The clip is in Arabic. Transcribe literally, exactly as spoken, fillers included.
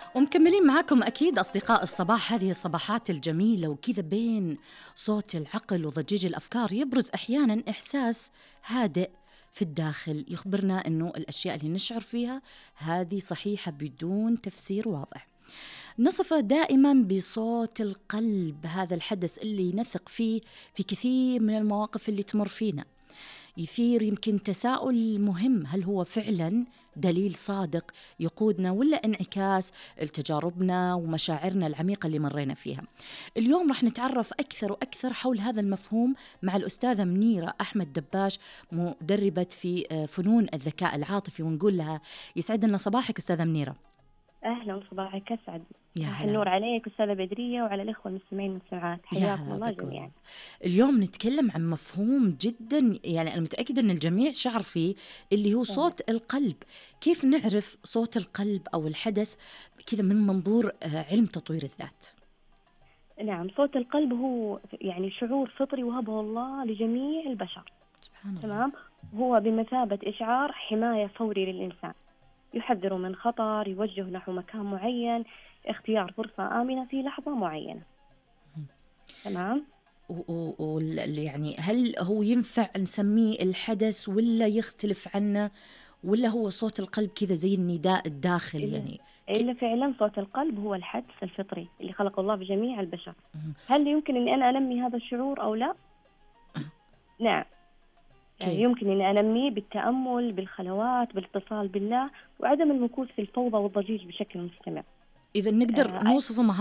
ومكملين معاكم أكيد أصدقاء الصباح. هذه الصباحات الجميلة وكذا بين صوت العقل وضجيج الأفكار يبرز أحيانا إحساس هادئ في الداخل يخبرنا أنه الأشياء اللي نشعر فيها هذه صحيحة بدون تفسير واضح. نصفه دائما بصوت القلب، هذا الحدث اللي نثق فيه في كثير من المواقف اللي تمر فينا. يثير يمكن تساؤل مهم، هل هو فعلا دليل صادق يقودنا ولا انعكاس لتجاربنا ومشاعرنا العميقة اللي مرينا فيها؟ اليوم رح نتعرف أكثر وأكثر حول هذا المفهوم مع الأستاذة منيرة أحمد دباش، مدربة في فنون الذكاء العاطفي، ونقول لها يسعدنا صباحك أستاذة منيرة. أهلا، صباحك أسعد. يا النور عليك أستاذة بدرية وعلى الإخوة المستمعين والمستمعات، حياكم الله جميعا. اليوم نتكلم عن مفهوم جدا يعني أنا متأكدة أن الجميع شعر فيه، اللي هو صوت القلب. كيف نعرف صوت القلب أو الحدث كذا من منظور علم تطوير الذات؟ نعم، صوت القلب هو يعني شعور فطري وهبه الله لجميع البشر. سبحان الله. تمام، هو بمثابة إشعار حماية فوري للإنسان، يحذر من خطر، يوجه نحو مكان معين، اختيار فرصة آمنة في لحظة معينة. تمام. ويعني هل هو ينفع نسميه الحدث ولا يختلف عنه، ولا هو صوت القلب كذا زي النداء الداخلي؟ يعني إلا فعلا صوت القلب هو الحدث الفطري اللي خلق الله بجميع البشر. هل يمكن أني أنا أنمي هذا الشعور أو لا؟ نعم، يعني يمكن أن أنميه بالتأمل، بالخلوات، بالاتصال بالله، وعدم المكوث في الفوضى والضجيج بشكل مستمر. إذا نقدر آه نوصفه